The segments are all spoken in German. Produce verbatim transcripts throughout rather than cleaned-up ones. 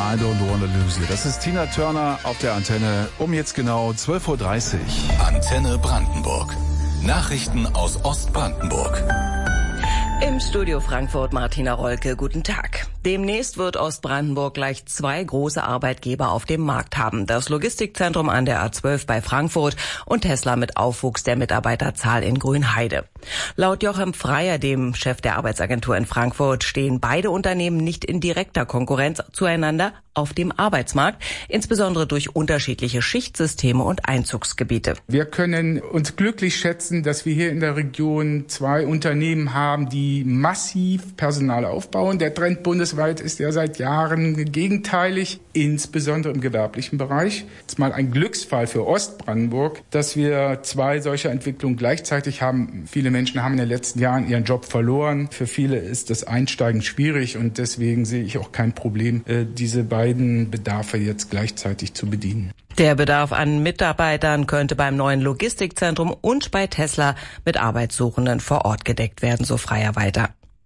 I don't wanna lose you. Das ist Tina Turner auf der Antenne um jetzt genau zwölf Uhr dreißig. Antenne Brandenburg. Nachrichten aus Ostbrandenburg. Im Studio Frankfurt Martina Rolke, guten Tag. Demnächst wird Ostbrandenburg gleich zwei große Arbeitgeber auf dem Markt haben. Das Logistikzentrum an der A zwölf bei Frankfurt und Tesla mit Aufwuchs der Mitarbeiterzahl in Grünheide. Laut Jochem Freier, dem Chef der Arbeitsagentur in Frankfurt, stehen beide Unternehmen nicht in direkter Konkurrenz zueinander auf dem Arbeitsmarkt, insbesondere durch unterschiedliche Schichtsysteme und Einzugsgebiete. Wir können uns glücklich schätzen, dass wir hier in der Region zwei Unternehmen haben, die massiv Personal aufbauen. Der Trend bundesweit ist ja seit Jahren gegenteilig, insbesondere im gewerblichen Bereich. Jetzt mal ein Glücksfall für Ostbrandenburg, dass wir zwei solcher Entwicklungen gleichzeitig haben. Viele Menschen haben in den letzten Jahren ihren Job verloren. Für viele ist das Einsteigen schwierig und deswegen sehe ich auch kein Problem, diese beiden Bedarfe jetzt gleichzeitig zu bedienen. Der Bedarf an Mitarbeitern könnte beim neuen Logistikzentrum und bei Tesla mit Arbeitssuchenden vor Ort gedeckt werden, so Freier weiter.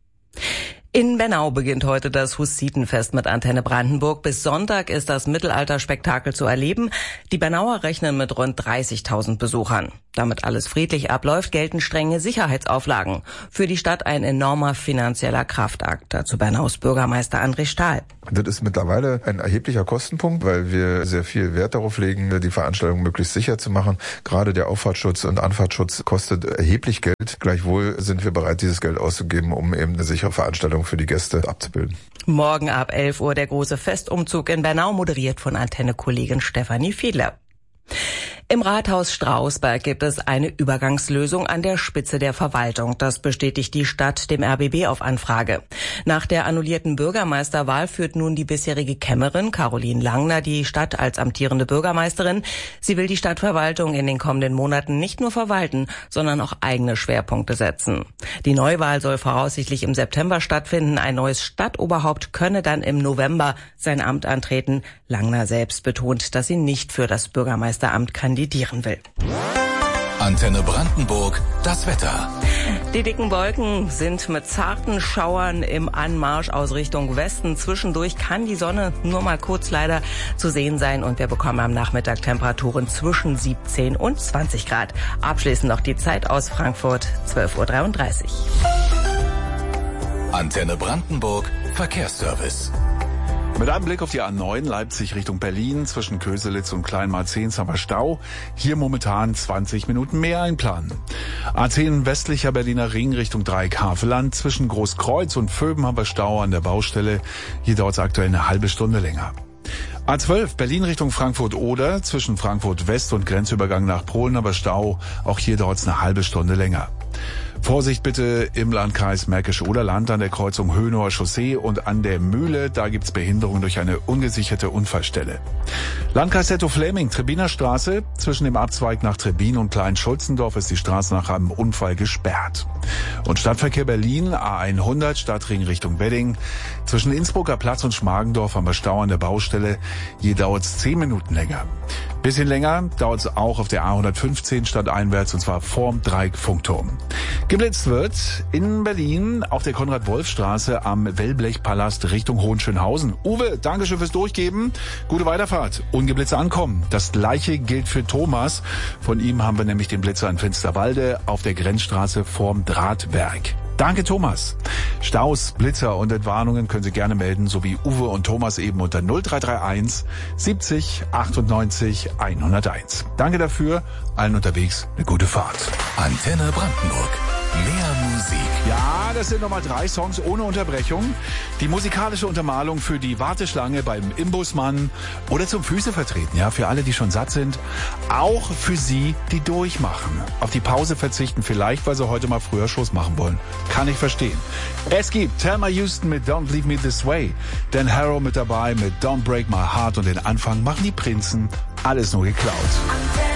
In Bernau beginnt heute das Hussitenfest mit Antenne Brandenburg. Bis Sonntag ist das Mittelalterspektakel zu erleben. Die Bernauer rechnen mit rund dreißigtausend Besuchern. Damit alles friedlich abläuft, gelten strenge Sicherheitsauflagen. Für die Stadt ein enormer finanzieller Kraftakt. Dazu Bernaus Bürgermeister André Stahl. Das ist mittlerweile ein erheblicher Kostenpunkt, weil wir sehr viel Wert darauf legen, die Veranstaltung möglichst sicher zu machen. Gerade der Auffahrtschutz und Anfahrtschutz kostet erheblich Geld. Gleichwohl sind wir bereit, dieses Geld auszugeben, um eben eine sichere Veranstaltung für die Gäste abzubilden. Morgen ab elf Uhr der große Festumzug in Bernau, moderiert von Antenne-Kollegin Stefanie Fiedler. Im Rathaus Strausberg gibt es eine Übergangslösung an der Spitze der Verwaltung. Das bestätigt die Stadt dem R B B auf Anfrage. Nach der annullierten Bürgermeisterwahl führt nun die bisherige Kämmerin Caroline Langner die Stadt als amtierende Bürgermeisterin. Sie will die Stadtverwaltung in den kommenden Monaten nicht nur verwalten, sondern auch eigene Schwerpunkte setzen. Die Neuwahl soll voraussichtlich im September stattfinden. Ein neues Stadtoberhaupt könne dann im November sein Amt antreten. Langner selbst betont, dass sie nicht für das Bürgermeisteramt kandidieren will. Antenne Brandenburg, das Wetter. Die dicken Wolken sind mit zarten Schauern im Anmarsch aus Richtung Westen. Zwischendurch kann die Sonne nur mal kurz leider zu sehen sein und wir bekommen am Nachmittag Temperaturen zwischen siebzehn und zwanzig Grad. Abschließend noch die Zeit aus Frankfurt, zwölf Uhr dreiunddreißig. Antenne Brandenburg, Verkehrsservice. Mit einem Blick auf die A neun Leipzig Richtung Berlin zwischen Köselitz und Kleinmarzens haben wir Stau. Hier momentan zwanzig Minuten mehr einplanen. A zehn westlicher Berliner Ring Richtung Dreieck-Havelland zwischen Großkreuz und Vöben haben wir Stau an der Baustelle. Hier dauert es aktuell eine halbe Stunde länger. A zwölf Berlin Richtung Frankfurt-Oder zwischen Frankfurt West und Grenzübergang nach Polen haben wir Stau. Auch hier dauert es eine halbe Stunde länger. Vorsicht bitte im Landkreis Märkisch-Oderland an der Kreuzung Hönower Chaussee und an der Mühle. Da gibt's Behinderung durch eine ungesicherte Unfallstelle. Landkreis Netto-Fläming, Trebbiner Straße. Zwischen dem Abzweig nach Trebbin und Klein-Schulzendorf ist die Straße nach einem Unfall gesperrt. Und Stadtverkehr Berlin, A hundert, Stadtring Richtung Wedding. Zwischen Innsbrucker Platz und Schmargendorf haben wir Stau an der Baustelle. Hier dauert's zehn Minuten länger. Bisschen länger dauert's auch auf der A hundertfünfzehn stadteinwärts und zwar vorm Dreieck-Funkturm. Geblitzt wird in Berlin auf der Konrad-Wolf-Straße am Wellblechpalast Richtung Hohenschönhausen. Uwe, Dankeschön fürs Durchgeben. Gute Weiterfahrt. Ungeblitzt ankommen. Das gleiche gilt für Thomas. Von ihm haben wir nämlich den Blitzer in Finsterwalde auf der Grenzstraße vorm Drahtwerk. Danke, Thomas. Staus, Blitzer und Entwarnungen können Sie gerne melden, so wie Uwe und Thomas eben unter null drei drei eins siebzig achtundneunzig hunderteins. Danke dafür. Allen unterwegs eine gute Fahrt. Antenne Brandenburg. Mehr Musik. Ja, das sind nochmal drei Songs ohne Unterbrechung. Die musikalische Untermalung für die Warteschlange beim Imbusmann oder zum Füße vertreten, ja, für alle, die schon satt sind. Auch für Sie, die durchmachen. Auf die Pause verzichten vielleicht, weil Sie heute mal früher Schluss machen wollen. Kann ich verstehen. Es gibt Thelma Houston mit Don't Leave Me This Way, Dan Harrow mit dabei mit Don't Break My Heart und den Anfang machen die Prinzen. Alles nur geklaut.